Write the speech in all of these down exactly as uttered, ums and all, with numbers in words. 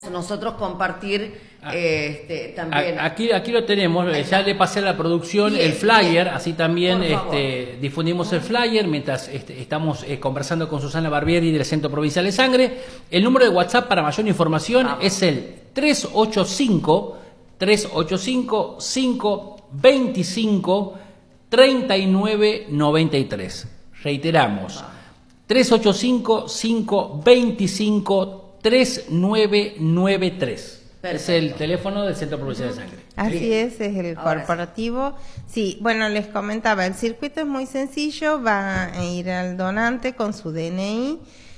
nosotros compartir este, también. Aquí, aquí lo tenemos, ya le pasé a la producción bien, el flyer, bien. Así también este, difundimos el flyer mientras este, estamos eh, conversando con Susana Barbieri del Centro Provincial de Sangre. El número de WhatsApp para mayor información Vamos. es el tres ocho cinco, tres ocho cinco, cinco dos cinco, tres nueve nueve tres. Reiteramos, Vamos. tres ocho cinco, cinco dos cinco, tres nueve nueve tres. Es el teléfono del Centro Provincial de Sangre. Así sí. es, es el Ahora corporativo. Sí. sí, bueno, les comentaba, el circuito es muy sencillo, va a ir al donante con su D N I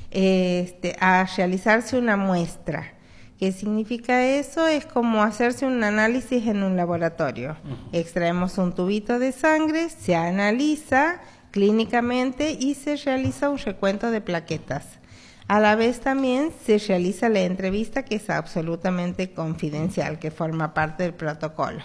este, a realizarse una muestra. ¿Qué significa eso? Es como hacerse un análisis en un laboratorio. Uh-huh. Extraemos un tubito de sangre, se analiza clínicamente y se realiza un recuento de plaquetas. A la vez también se realiza la entrevista, que es absolutamente confidencial, que forma parte del protocolo.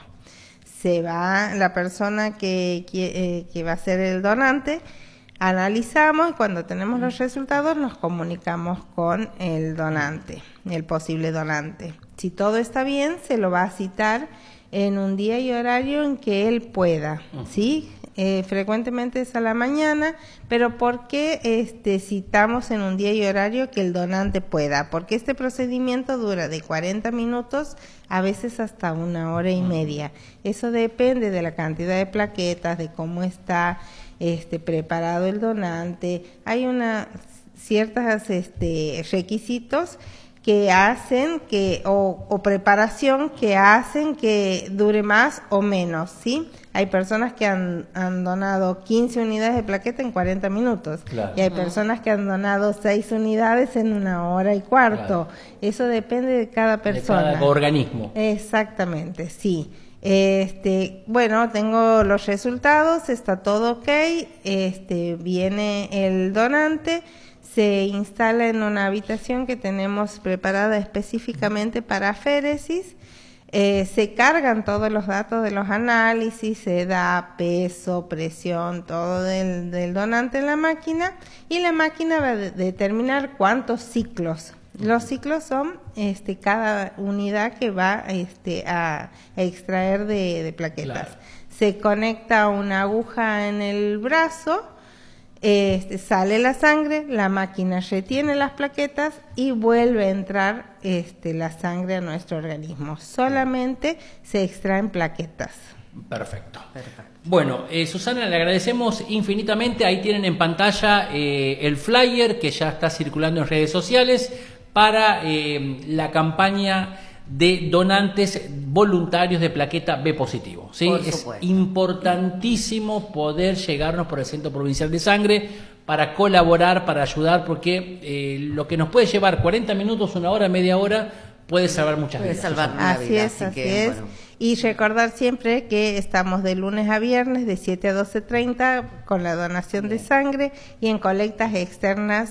Se va la persona que, que, eh, que va a ser el donante, analizamos y cuando tenemos los resultados nos comunicamos con el donante, el posible donante. Si todo está bien, se lo va a citar en un día y horario en que él pueda, ¿sí? Eh, frecuentemente es a la mañana, pero ¿por qué este, citamos en un día y horario que el donante pueda? Porque este procedimiento dura de cuarenta minutos, a veces hasta una hora y media. Eso depende de la cantidad de plaquetas, de cómo está este, preparado el donante. Hay una ciertos este, requisitos que hacen que o, o preparación que hacen que dure más o menos, ¿sí? Hay personas que han, han donado quince unidades de plaqueta en cuarenta minutos. Claro. Y hay personas que han donado seis unidades en una hora y cuarto. Claro. Eso depende de cada persona. De cada organismo. Exactamente, sí. Este, bueno, tengo los resultados, está todo ok, este, viene el donante, se instala en una habitación que tenemos preparada específicamente para aféresis. Eh, se cargan todos los datos de los análisis, se da peso, presión, todo del, del donante en la máquina y la máquina va a de, determinar cuántos ciclos. Los ciclos son este, cada unidad que va este, a, a extraer de, de plaquetas. Claro. Se conecta una aguja en el brazo. Este, sale la sangre, la máquina retiene las plaquetas y vuelve a entrar este, la sangre a nuestro organismo. Solamente se extraen plaquetas. Perfecto. Perfecto. Bueno, eh, Susana, le agradecemos infinitamente. Ahí tienen en pantalla eh, el flyer que ya está circulando en redes sociales para eh, la campaña de donantes voluntarios de plaqueta B positivo, ¿sí? Es importantísimo poder llegarnos por el Centro Provincial de Sangre para colaborar, para ayudar, porque eh, lo que nos puede llevar cuarenta minutos, una hora, media hora, puede salvar muchas vidas. Puede salvar una vida. Así es, así es. Bueno. Y recordar siempre que estamos de lunes a viernes de siete a doce treinta con la donación Bien. de sangre y en colectas externas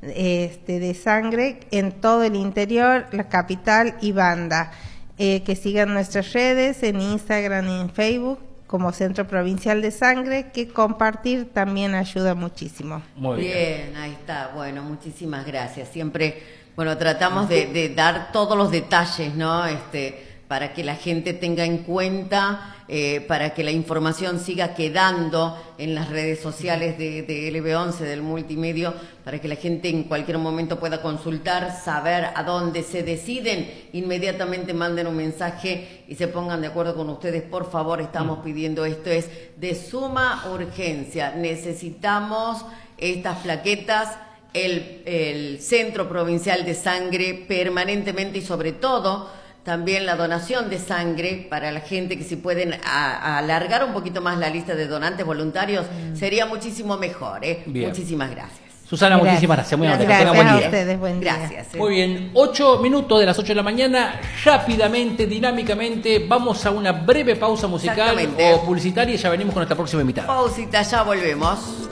Este, de sangre en todo el interior, la capital y banda. Eh, que sigan nuestras redes en Instagram y en Facebook como Centro Provincial de Sangre, que compartir también ayuda muchísimo. Muy bien. bien, ahí está. Bueno, muchísimas gracias. Siempre, bueno, tratamos de, de dar todos los detalles, ¿no? Este, para que la gente tenga en cuenta, eh, para que la información siga quedando en las redes sociales de, de L B once, del multimedio, para que la gente en cualquier momento pueda consultar, saber a dónde se deciden, inmediatamente manden un mensaje y se pongan de acuerdo con ustedes. Por favor, estamos pidiendo esto, es de suma urgencia. Necesitamos estas plaquetas, el, el Centro Provincial de Sangre permanentemente y sobre todo también la donación de sangre para la gente, que si pueden a, a alargar un poquito más la lista de donantes voluntarios, mm. sería muchísimo mejor. ¿eh? Muchísimas gracias. Susana, gracias. muchísimas gracias. Muy amable. Gracias buen a día. ustedes, buen día. Gracias. ¿eh? Muy bien, ocho minutos de las ocho de la mañana, rápidamente, dinámicamente, vamos a una breve pausa musical o publicitaria y ya venimos con nuestra próxima invitada. Pausita, ya volvemos.